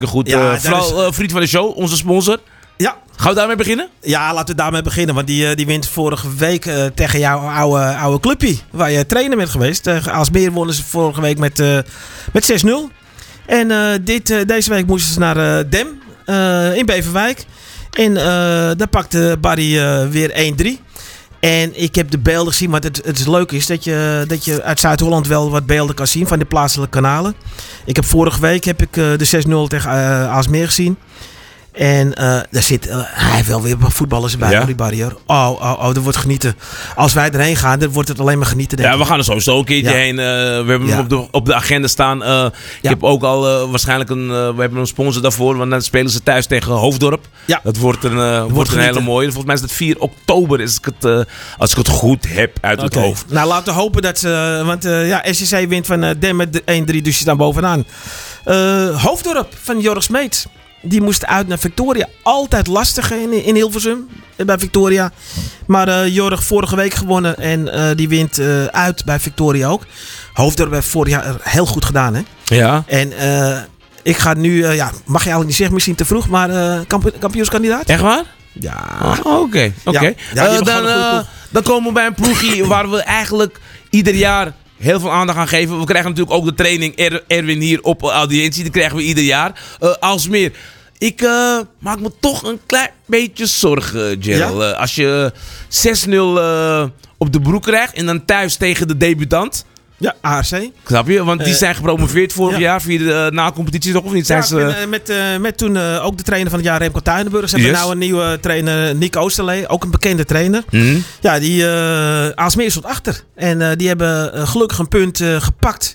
goed. Ja, Vooral vriend van de show, onze sponsor. Ja. Gaan we daarmee beginnen? Ja, laten we daarmee beginnen. Want die wint vorige week tegen jouw oude clubje. Waar je trainer bent geweest. Tegen Aalsmeer wonnen ze vorige week met 6-0. En deze week moesten ze naar Dem in Beverwijk. En daar pakte Barry weer 1-3. En ik heb de beelden gezien. Want het leuk is dat je uit Zuid-Holland wel wat beelden kan zien van de plaatselijke kanalen. Vorige week heb ik de 6-0 tegen Aalsmeer gezien. En hij heeft wel weer voetballers bij, die barrière. Dat wordt genieten. Als wij erheen gaan, dan wordt het alleen maar genieten. Denk ik. We gaan er sowieso een keertje heen. We hebben hem op de agenda staan. Ik heb ook al waarschijnlijk we hebben een sponsor daarvoor. Want dan spelen ze thuis tegen Hoofddorp. Ja. Dat wordt een hele mooie. Volgens mij is het 4 oktober, als ik het goed heb uit het hoofd. Nou, laten we hopen dat ze... Want SCC wint van Dem met 1-3, dus die staan bovenaan. Hoofddorp van Jorg Smeets. Die moest uit naar Victoria. Altijd lastig in Hilversum. Bij Victoria. Maar Jorg vorige week gewonnen. En die wint uit bij Victoria ook. Hoofddorp heeft vorig jaar heel goed gedaan. Hè? Ja. En ik ga nu... mag je eigenlijk niet zeggen. Misschien te vroeg. Maar kampioenskandidaat. Echt waar? Ja. Oké. Dan komen we bij een ploegje waar we eigenlijk ieder jaar... heel veel aandacht aan geven. We krijgen natuurlijk ook de training Erwin hier op audiëntie. Die krijgen we ieder jaar. Aalsmeer. Ik maak me toch een klein beetje zorgen, Gerald. Ja? Als je 6-0 op de broek krijgt en dan thuis tegen de debutant. Ja, ARC. Snap je? Want die zijn gepromoveerd vorig jaar via de na-competitie toch of niet? Met toen ook de trainer van het jaar Remco Tuinenburg. Ze hebben nou een nieuwe trainer, Nick Oosterlee. Ook een bekende trainer. Mm-hmm. Ja, die Aalsmeer stond achter. En die hebben gelukkig een punt gepakt.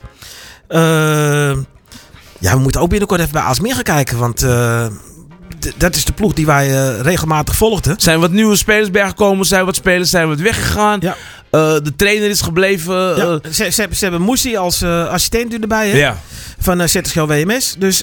We moeten ook binnenkort even bij Aalsmeer gaan kijken. Want dat is de ploeg die wij regelmatig volgden. Zijn wat nieuwe spelers bijgekomen? Zijn wat spelers zijn wat weggegaan? Ja. De trainer is gebleven. Ze hebben Moussi als assistent erbij. Hè? Ja. Van ZSGO WMS. Dus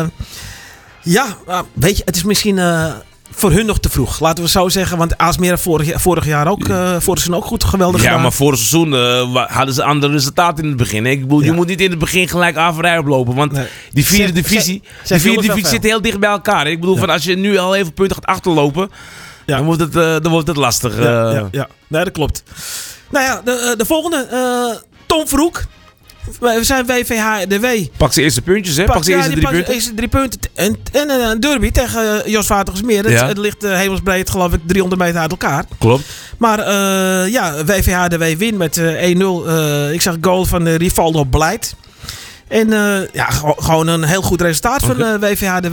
weet je, het is misschien voor hun nog te vroeg. Laten we zo zeggen. Want Aalsmeer vorig jaar ook, vorig seizoen ook goed geweldig gedaan. Ja, maar vorig seizoen hadden ze andere resultaten in het begin. Hè? Ik bedoel, je moet niet in het begin gelijk averij oplopen. Want die vierde divisie zit heel dicht bij elkaar. Hè? Ik bedoel, van als je nu al even punten gaat achterlopen... Ja. Dan wordt het lastig. Ja. Nee, dat klopt. Nou ja, de volgende. Tom Vroek. We zijn WVHDW. Pak zijn eerste puntjes, hè? Pak zijn eerste 3 punten. En een derby tegen Jos Watergesmeer. Het ligt hemelsbreed, geloof ik, 300 meter uit elkaar. Klopt. Maar WVHDW wint met 1-0. Ik zag goal van Rivaldo Blijt. En gewoon een heel goed resultaat van WVHDW.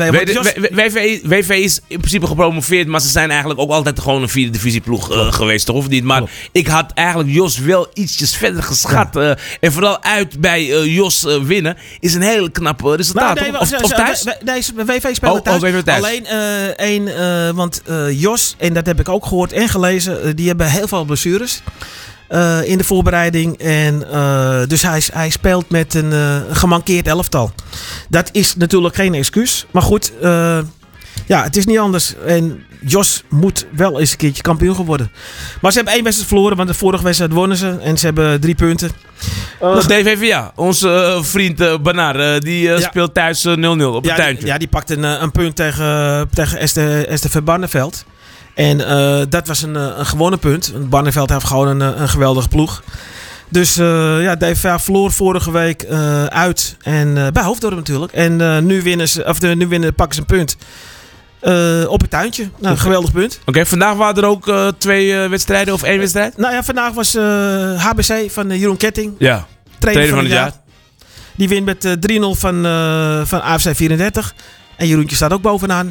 WV is in principe gepromoveerd, maar ze zijn eigenlijk ook altijd gewoon een vierde divisieploeg geweest, toch? Of niet? Maar ik had eigenlijk Jos wel ietsjes verder geschat. Ja. En vooral uit bij Jos winnen is een heel knap resultaat. Of thuis? WV speelde thuis. Alleen want Jos, en dat heb ik ook gehoord en gelezen, die hebben heel veel blessures. In de voorbereiding. En dus hij speelt met een gemankeerd elftal. Dat is natuurlijk geen excuus. Maar goed, het is niet anders. En Jos moet wel eens een keertje kampioen geworden. Maar ze hebben 1 wedstrijd verloren. Want de vorige wedstrijd wonnen ze. En ze hebben 3 punten. DVVA, onze vriend Bernard, die speelt thuis 0-0 op het tuintje. Ja, die pakt een punt tegen STV Barneveld. En dat was een gewonnen punt. Barneveld heeft gewoon een geweldige ploeg. Dus DVVA verloor vorige week uit. En bij Hoofddorp natuurlijk. En nu pakken ze een punt op het tuintje. Nou, een geweldig punt. Oké, vandaag waren er ook 2 wedstrijden of 1 wedstrijd? Nou ja, vandaag was HBC van Jeroen Ketting. Ja, trainer van het jaar. Die wint met 3-0 van AFC 34. En Jeroentje staat ook bovenaan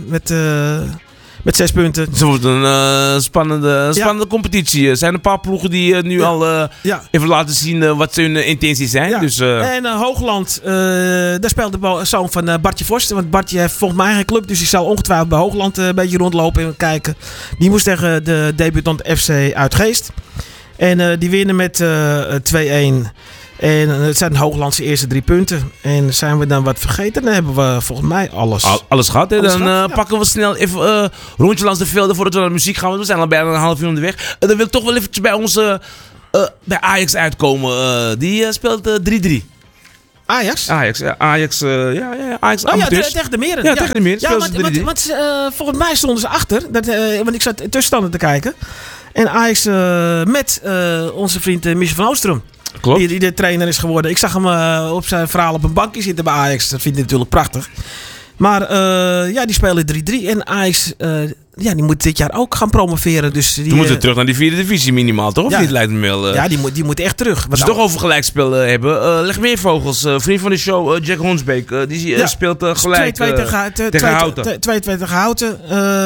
met 6 punten. Het wordt een spannende competitie. Er zijn een paar ploegen die nu al even laten zien wat hun intenties zijn. Ja. Dus, En Hoogland, daar speelt de zoon van Bartje Vorsten. Want Bartje heeft volgens mij geen club. Dus die zal ongetwijfeld bij Hoogland een beetje rondlopen en kijken. Die moest tegen de debutant FC Uitgeest. En die winnen met 2-1. En het zijn Hooglandse eerste 3 punten. En zijn we dan wat vergeten? Dan hebben we volgens mij alles. Alles gehad. Hè? Dan pakken we snel even rondje langs de velden voordat we naar de muziek gaan. Want we zijn al bijna een half uur onderweg. Dan wil ik toch wel eventjes bij ons bij Ajax uitkomen. Die speelt 3-3. Ajax? Ajax Ajax amateurs. Tegen de Meren. Ja, tegen de Meren. Ja, want volgens mij stonden ze achter. Want ik zat tussenstanden te kijken. En Ajax met onze vriend Michel van Oostrum. Klopt. Die de trainer is geworden. Ik zag hem op zijn verhaal op een bankje zitten bij Ajax. Dat vind ik natuurlijk prachtig. Maar die spelen 3-3. En Ajax die moet dit jaar ook gaan promoveren. Dus die moeten terug naar die 4e divisie minimaal, toch? Of niet, lijkt me wel. Ja, die moet echt terug. Als we het toch over gelijkspel hebben. Leg meer vogels. Vriend van de show, Jack Honsbeek. Die speelt gelijk tegen Houten. 2-2 tegen Houten.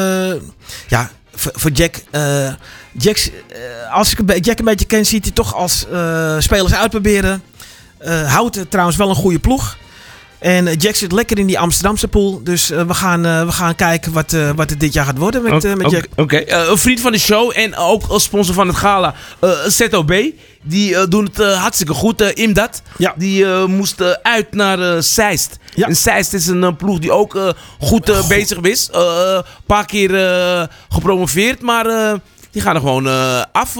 Voor Jack... als ik Jack een beetje ken, ziet hij toch als spelers uitproberen. Houten trouwens wel een goede ploeg. En Jack zit lekker in die Amsterdamse pool. Dus we gaan kijken wat het dit jaar gaat worden met Jack. Oké. Een vriend van de show en ook als sponsor van het gala. ZOB. Die doen het hartstikke goed. Imdat. Ja. Die moest uit naar Zeist. Ja. En Zeist is een ploeg die ook goed bezig is. Een paar keer gepromoveerd. Maar die gaan er gewoon af.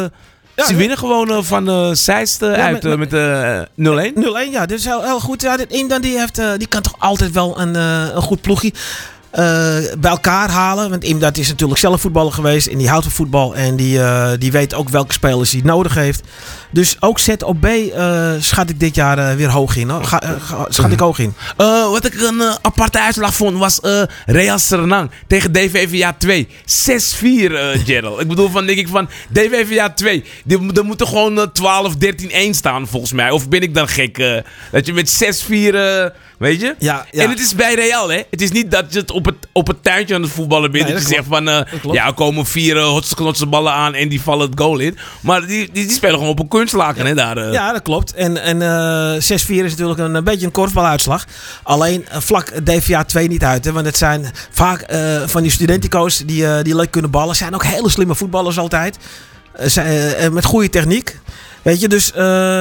Ze winnen gewoon van Zeist uit met 0-1. 0-1, ja. Dus heel goed. Ja, Imdan die kan toch altijd wel een goed ploegje bij elkaar halen. Want Imdan is natuurlijk zelf voetballer geweest. En die houdt van voetbal. En die weet ook welke spelers hij nodig heeft. Dus ook ZOB schat ik dit jaar weer hoog in. Schat ik hoog in. Wat ik een aparte uitslag vond was Real Serenang tegen DVVA 2. 6-4, Gerald. Ik bedoel, denk ik van DVVA 2. Er moeten gewoon 12-13-1 staan volgens mij. Of ben ik dan gek? Dat je met 6-4... Weet je? Ja. En het is bij Real, hè? Het is niet dat je het op het tuintje aan het voetballen bent. Nee, dat je zegt van, er komen 4 hotse ballen aan en die vallen het goal in. Maar die spelen gewoon op een kunstlaken, hè? Daar, Ja, dat klopt. En 6-4 is natuurlijk een beetje een korfbaluitslag. Alleen vlak DVA 2 niet uit, hè? Want het zijn vaak van die studentico's die leuk kunnen ballen. Zijn ook hele slimme voetballers altijd. Met goede techniek. Weet je, dus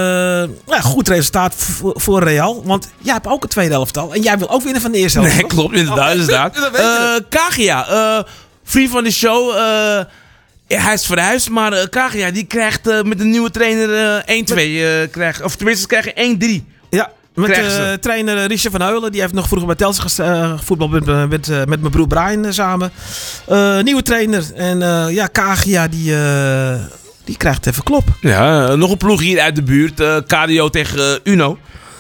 goed resultaat voor Real. Want jij hebt ook een tweede elftal. En jij wil ook winnen van de eerste helft. Nee, klopt, inderdaad. Kagia, vriend van de show. Hij is verhuisd, maar Kagia die krijgt met een nieuwe trainer 1-2. Of tenminste, ze krijgen 1-3. Ja. Met trainer Richard van Heulen. Die heeft nog vroeger bij Telstra voetbal met mijn broer Brian samen. Nieuwe trainer. En Kagia die krijgt even klop. Ja, nog een ploeg hier uit de buurt. KDO tegen Uno.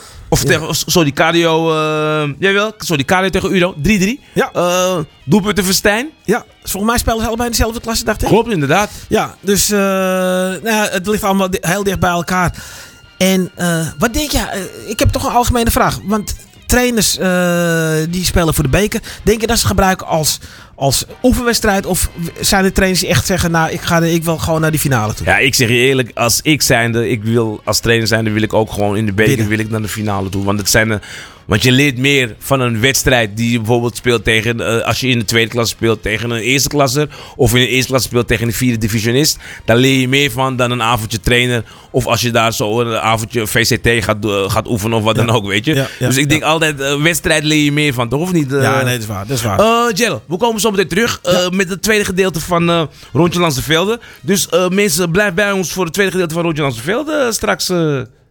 KDO... KDO tegen Uno. 3-3. Ja. Doelpunten Verstijn. Ja, volgens mij spelen ze allebei in dezelfde klasse, dacht ik. Klopt, inderdaad. Ja, dus het ligt allemaal heel dicht bij elkaar. En wat denk je? Ik heb toch een algemene vraag. Want trainers die spelen voor de beker. Denk je dat ze gebruiken als oefenwedstrijd? Of zijn de trainers die echt zeggen, ik wil gewoon naar die finale toe? Ja, ik zeg je eerlijk, als trainer zijnde wil ik ook gewoon in de beker wil ik naar de finale toe. Want je leert meer van een wedstrijd die je bijvoorbeeld speelt tegen... als je in de tweede klasse speelt tegen een eerste klasser... of in de eerste klasse speelt tegen een 4e divisionist... daar leer je meer van dan een avondje trainer... of als je daar zo een avondje VCT gaat oefenen of wat dan ook, weet je. Ja, dus ik denk altijd, wedstrijd leer je meer van, toch? Of niet? Nee, dat is waar. Jello, we komen zo meteen terug met het tweede gedeelte van Rondje Lands de Velden. Dus mensen, blijf bij ons voor het tweede gedeelte van Rondje Lands de Velden straks...